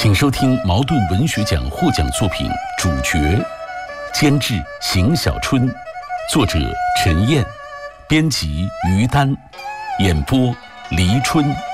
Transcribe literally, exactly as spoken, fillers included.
请收听茅盾文学奖获奖作品《主角》，监制邢小春，作者陈燕，编辑于丹，演播黎春。